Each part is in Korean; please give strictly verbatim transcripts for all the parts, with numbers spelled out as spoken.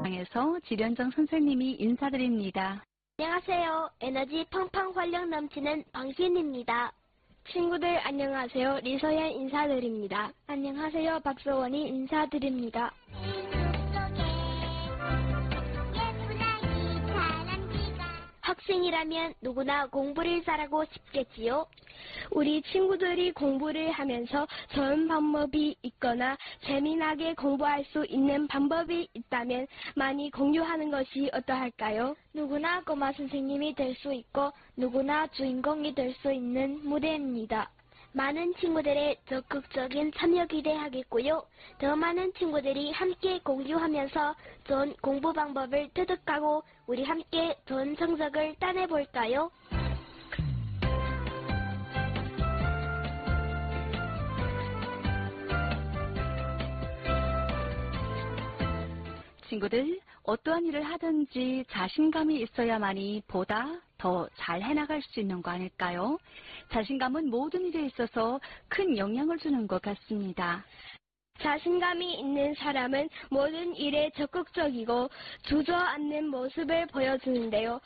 에서 지련정 선생님이 인사드립니다. 안녕하세요. 에너지 팡팡 활력 넘치는 방신입니다. 친구들 안녕하세요. 리서연 인사드립니다. 안녕하세요. 박서원이 인사드립니다. 학생이라면 누구나 공부를 잘하고 싶겠지요. 우리 친구들이 공부를 하면서 좋은 방법이 있거나 재미나게 공부할 수 있는 방법이 있다면 많이 공유하는 것이 어떠할까요? 누구나 꼬마 선생님이 될 수 있고 누구나 주인공이 될 수 있는 무대입니다. 많은 친구들의 적극적인 참여 기대하겠고요. 더 많은 친구들이 함께 공유하면서 좋은 공부 방법을 터득하고 우리 함께 좋은 성적을 따내볼까요? 친구들, 어떠한 일을 하든지 자신감이 있어야만이 보다 더 잘 해나갈 수 있는 거 아닐까요? 자신감은 모든 일에 있어서 큰 영향을 주는 것 같습니다. 자신감이 있는 사람은 모든 일에 적극적이고 주저앉는 모습을 보여주는데요.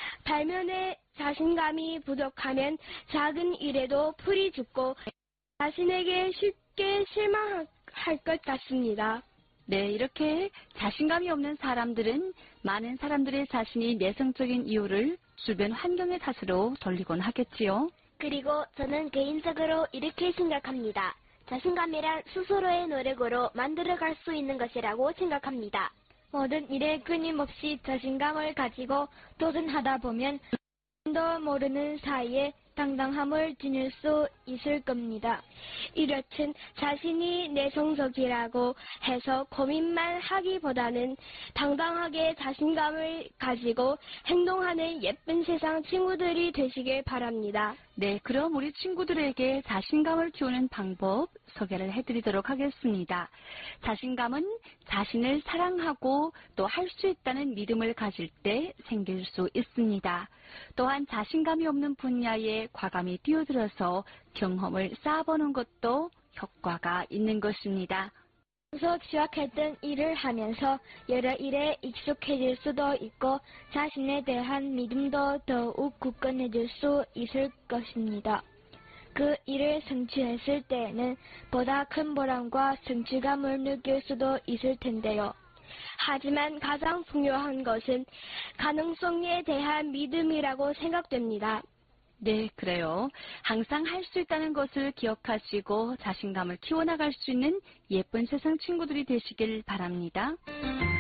발면에 자신감이 부족하면 작은 일에도 풀이 죽고 자신에게 쉽게 실망할 것 같습니다. 네, 이렇게 자신감이 없는 사람들은 많은 사람들의 자신이 내성적인 이유를 주변 환경의 탓으로 돌리곤 하겠지요. 그리고 저는 개인적으로 이렇게 생각합니다. 자신감이란 스스로의 노력으로 만들어갈 수 있는 것이라고 생각합니다. 모든 일에 끊임없이 자신감을 가지고 도전하다 보면 도 모르는 사이에 당당함을 지닐 수 있을 겁니다. 이렇듯 자신이 내성적이라고 해서 고민만 하기보다는 당당하게 자신감을 가지고 행동하는 예쁜 세상 친구들이 되시길 바랍니다. 네, 그럼 우리 친구들에게 자신감을 키우는 방법 소개를 해드리도록 하겠습니다. 자신감은 자신을 사랑하고 또 할 수 있다는 믿음을 가질 때 생길 수 있습니다. 또한 자신감이 없는 분야에 과감히 뛰어들어서 경험을 쌓아보는 것도 효과가 있는 것입니다. 계속 시작했던 일을 하면서 여러 일에 익숙해질 수도 있고 자신에 대한 믿음도 더욱 굳건해질 수 있을 것입니다. 그 일을 성취했을 때에는 보다 큰 보람과 성취감을 느낄 수도 있을 텐데요. 하지만 가장 중요한 것은 가능성에 대한 믿음이라고 생각됩니다. 네, 그래요. 항상 할 수 있다는 것을 기억하시고 자신감을 키워나갈 수 있는 예쁜 세상 친구들이 되시길 바랍니다.